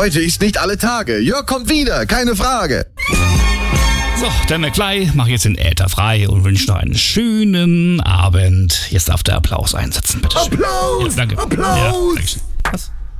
Heute ist nicht alle Tage. Jörg kommt wieder, keine Frage. So, der McFly macht jetzt den Äther frei und wünscht noch einen schönen Abend. Jetzt darf der Applaus einsetzen, bitte. Applaus! Ja, danke. Applaus! Ja, danke.